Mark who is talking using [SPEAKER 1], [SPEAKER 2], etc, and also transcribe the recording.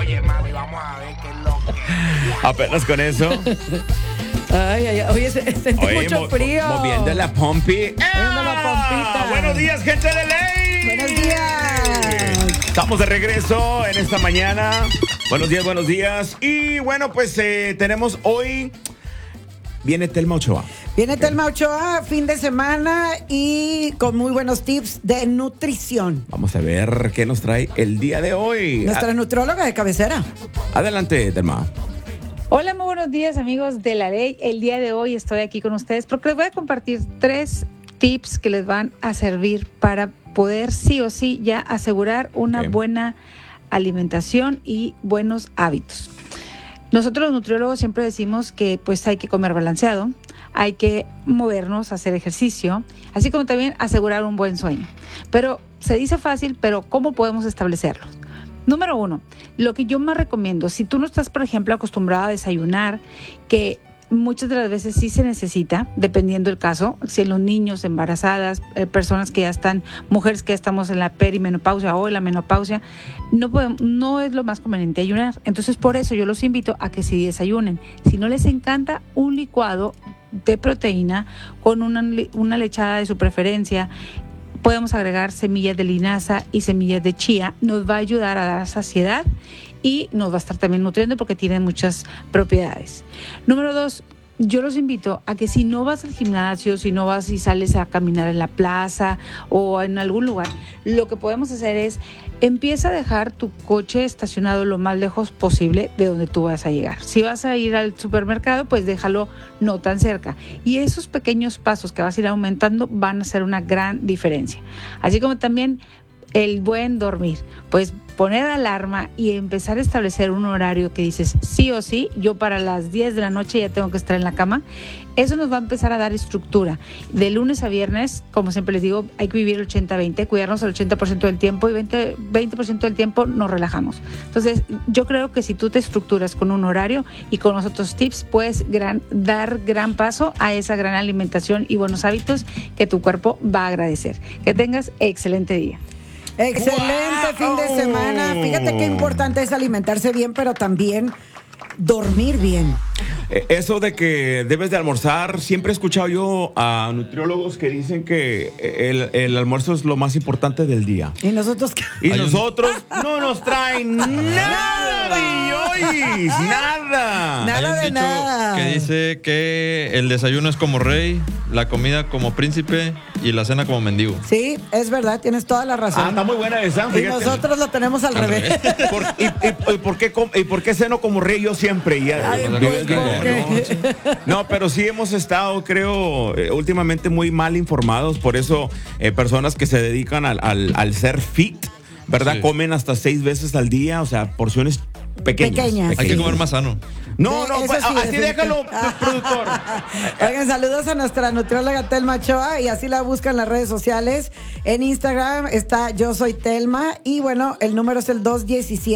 [SPEAKER 1] Oye, mami, vamos a ver qué es lo que...
[SPEAKER 2] Apenas con eso.
[SPEAKER 3] Ay, oye, sentí mucho frío.
[SPEAKER 2] Moviendo la pompi.
[SPEAKER 3] Moviendo la pompita.
[SPEAKER 2] Buenos días, gente de ley.
[SPEAKER 3] Buenos días.
[SPEAKER 2] Estamos de regreso en esta mañana. Buenos días, buenos días. Y bueno, pues tenemos hoy... Viene Telma Ochoa.
[SPEAKER 3] Viene Telma Ochoa, fin de semana y con muy buenos tips de nutrición.
[SPEAKER 2] Vamos a ver qué nos trae el día de hoy.
[SPEAKER 3] Nuestra nutrióloga de cabecera.
[SPEAKER 2] Adelante, Telma.
[SPEAKER 4] Hola, muy buenos días, amigos de la ley. El día de hoy estoy aquí con ustedes porque les voy a compartir 3 tips que les van a servir para poder sí o sí ya asegurar una buena alimentación y buenos hábitos. Nosotros los nutriólogos siempre decimos que pues hay que comer balanceado, hay que movernos, hacer ejercicio, así como también asegurar un buen sueño. Pero se dice fácil, pero ¿cómo podemos establecerlo? Número 1, lo que yo más recomiendo, si tú no estás, por ejemplo, acostumbrado a desayunar, que muchas de las veces sí se necesita, dependiendo del caso, si en los niños, embarazadas, personas que ya están, mujeres que ya estamos en la perimenopausia o en la menopausia, no es lo más conveniente ayunar. Entonces, por eso yo los invito a que si desayunen, si no les encanta un licuado de proteína con una lechada de su preferencia, podemos agregar semillas de linaza y semillas de chía, nos va a ayudar a dar saciedad y nos va a estar también nutriendo porque tiene muchas propiedades. Número 2, yo los invito a que si no vas al gimnasio, si no vas y sales a caminar en la plaza o en algún lugar, lo que podemos hacer es empieza a dejar tu coche estacionado lo más lejos posible de donde tú vas a llegar. Si vas a ir al supermercado, pues déjalo no tan cerca. Y esos pequeños pasos que vas a ir aumentando van a hacer una gran diferencia. Así como también el buen dormir, pues poner alarma y empezar a establecer un horario que dices sí o sí, yo para las 10 de la noche ya tengo que estar en la cama. Eso nos va a empezar a dar estructura. De lunes a viernes, como siempre les digo, hay que vivir el 80-20, cuidarnos el 80% del tiempo y 20% del tiempo nos relajamos. Entonces, yo creo que si tú te estructuras con un horario y con los otros tips, puedes dar gran paso a esa gran alimentación y buenos hábitos que tu cuerpo va a agradecer. Que tengas excelente día.
[SPEAKER 3] Excelente fin de semana. Fíjate qué importante es alimentarse bien, pero también dormir bien.
[SPEAKER 2] Eso de que debes de almorzar, siempre he escuchado yo a nutriólogos que dicen que el almuerzo es lo más importante del día.
[SPEAKER 3] ¿Y nosotros qué?
[SPEAKER 2] Y nosotros no nos traen nada, Villois, nada.
[SPEAKER 3] Nada
[SPEAKER 5] Hay un
[SPEAKER 3] de
[SPEAKER 5] dicho
[SPEAKER 3] nada.
[SPEAKER 5] que dice que el desayuno es como rey, la comida como príncipe y la cena como mendigo.
[SPEAKER 3] Sí, es verdad, tienes toda la razón.
[SPEAKER 2] Está muy buena esa,
[SPEAKER 3] Y
[SPEAKER 2] fíjate.
[SPEAKER 3] nosotros lo tenemos al revés.
[SPEAKER 2] ¿Y por qué ceno como rey yo siempre?
[SPEAKER 3] Ay, pues, ¿por qué?
[SPEAKER 2] No, pero sí hemos estado, creo, últimamente muy mal informados. Por eso, personas que se dedican al ser fit, ¿verdad?
[SPEAKER 5] Sí.
[SPEAKER 2] Comen hasta 6 veces al día, o sea, porciones pequeñas.
[SPEAKER 5] Hay que comer más sano.
[SPEAKER 2] No,
[SPEAKER 3] Eso
[SPEAKER 2] pues,
[SPEAKER 3] sí,
[SPEAKER 2] así déjalo, productor.
[SPEAKER 3] Oigan, saludos a nuestra nutrióloga Telma Ochoa y así la buscan en las redes sociales. En Instagram está Yo Soy Telma y bueno, el número es el 217